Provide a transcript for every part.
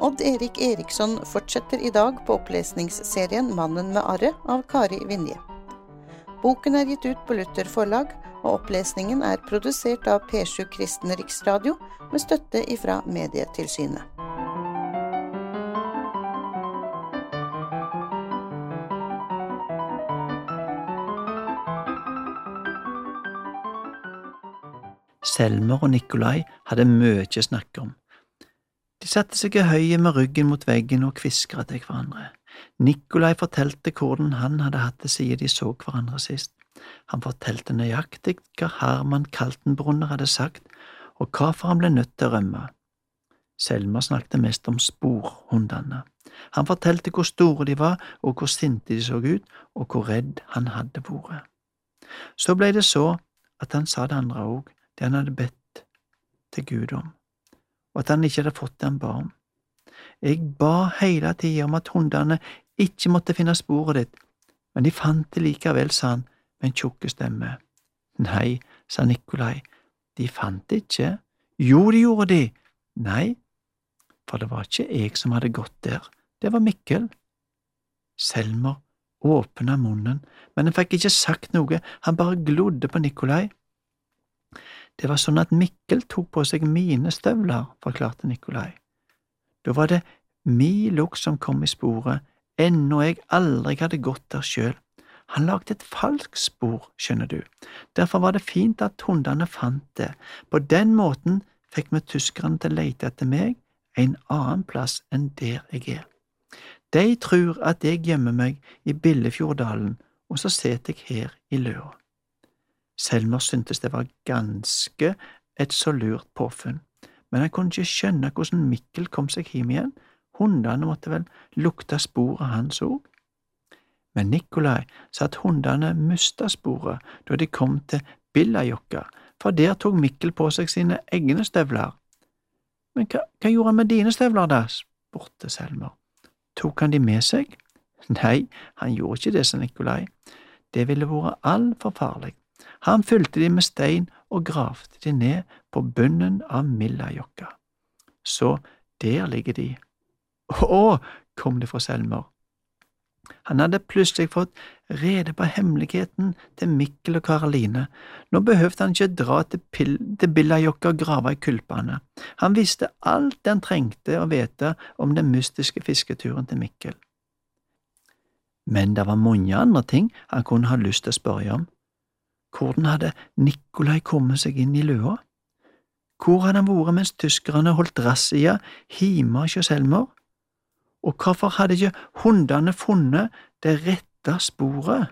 Odd Erik Eriksson fortsetter i dag på opplesningsserien Mannen med arret av Kari Vinje. Boken er gitt ut på Luther forlag, og opplesningen er produsert av P7 Kristen Riksradio med støtte ifra Medietilsynet. Selmer og Nikolai hadde mye å snakke om. De satte seg i høyet med ryggen mot veggen og kviskret til hverandre. Nikolai fortalte hvordan han hadde hatt det siden de så hverandre sist. Han fortalte nøyaktig hva Herman Kaltenbrunner hadde sagt, og hvorfor han ble nødt til å rømme. Selmer snakket mest om sporhundene. Han fortalte hvor store de var, og hvor sinte de så ut, og hvor redd han hadde vært. Så ble det så at han sa det andre også, det han hadde bedt til Gud om, og at han ikke hadde fått det han ba om. Jeg ba hele tiden om at hundene ikke måtte finne sporet ditt, men de fant det likevel, sa han med en tjukke stemme. Nei, sa Nikolai, de fant det ikke. Jo, de gjorde de. Nei, for det var ikke jeg som hadde gått der, det var Mikkel. Selmer åpnet munnen, men han fikk ikke sagt noe, han bare glodde på Nikolai. Det var sånn at Mikkel tok på seg mine støvler, forklarte Nikolai. Da var det mi lukt som kom i sporet, ennå jeg aldri hadde gått der selv. Han lagde et falskt spor, skjønner du. Derfor var det fint at hundene fant det. På den måten fikk vi tyskerne til å lete etter meg en annen plass enn der jeg er. De tror at jeg gjemmer meg i Billefjorddalen, og så sitter jeg her i løa. Selmer syntes det var ganske et så lurt påfunn, men han kunne ikke skjønne hvordan Mikkel kom seg hjem igjen. Hundene måtte vel lukte sporet hans òg. Men Nikolai sa at hundene mistet sporet da de kom til Billajokka, for der tok Mikkel på seg sine egne støvler. Men hva gjorde han med dine støvler da? Spurte Selmer. Tok han de med seg? Nei, han gjorde ikke det, sa Nikolai. Det ville vært altfor farlig. Han fylte de med stein og gravde de ned på bunnen av Millajokka. Så der ligger de. Å, kom det fra Selmer. Han hadde plutselig fått rede på hemmeligheten til Mikkel og Karoline. Nå behøvde han ikke dra til Billajokka og grave i kulpene. Han visste alt han trengte å vite om den mystiske fisketuren til Mikkel. Men det var mange andre ting han kunne ha lyst til å spørre om. Hvordan hadde Nikolai kommet seg inn i løa? Hvor hadde han vært mens tyskerne holdt razzia hjemme hos Selmer? Og hvorfor hadde ikke hundene funnet det rette sporet?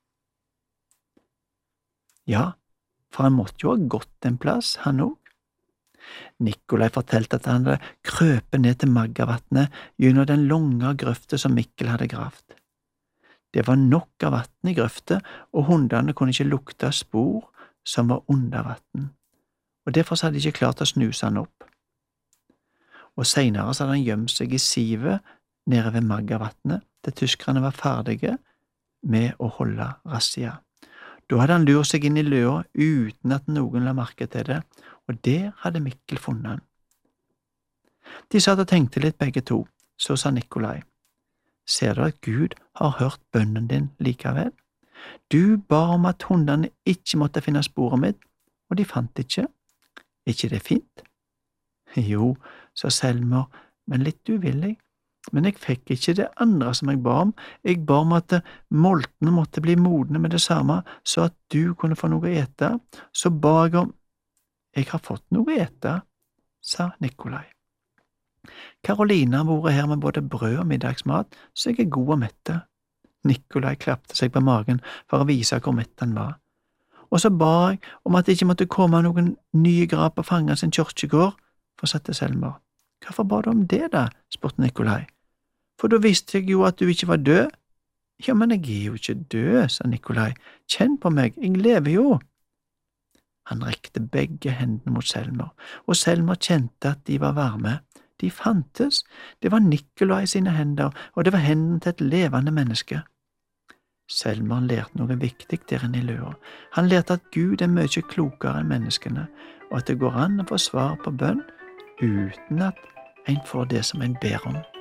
Ja, for han måtte jo ha gått en plass, han òg. Nikolai fortalte at han hadde krøpet ned til Maggavatnet gjennom den lange grøfta som Mikkel hadde gravd. Det var nok av vann i grøfta, og hundene kunne ikke lukte spor som var under vann, og derfor hadde de ikke klart å snuse han opp. Og senere hadde han gjemt seg i sivet nede ved Maggavatnet, til tyskerne var ferdige med å holde razzia. Da hadde han lurt seg inn i løa uten at noen la merke til det, og der hadde Mikkel funnet han. De satt og tenkte litt begge to, så sa Nikolai. Ser du at Gud har hørt bønnen din likevel? Du ba om at hundene ikke måtte finne sporet mitt, og de fant det ikke. Er ikke det fint? Jo, sa Selmer, men litt uvillig. Men jeg fikk ikke det andre som jeg ba om. Jeg ba om at moltene måtte bli modne med det samme, så at du kunne få noe å ete. Så ba jeg om… Jeg har fått noe å ete, sa Nikolai. Karoline har vært her med både brød og middagsmat, så jeg er god og mette. Nikolai klappte seg på magen for å vise hvor mett han var. Og så ba jeg om at det ikke måtte komme noen nye grap og fange sin kirkegård, fortsatte Selmer. Hvorfor ba du om det da? Spurte Nikolai. For da visste jeg jo at du ikke var død. Ja, men jeg er jo ikke død, sa Nikolai. Kjenn på meg, jeg lever jo. Han rekte begge hendene mot Selmer, og Selmer kjente at de var varme. De fantes, det var Nikolai sine hender, og det var hendene til et levende menneske. Selmer lærte noe viktig der inne i løa. Han lærte at Gud er mye klokere enn menneskene, og at det går an å få svar på bønn uten at En får det som en ber om.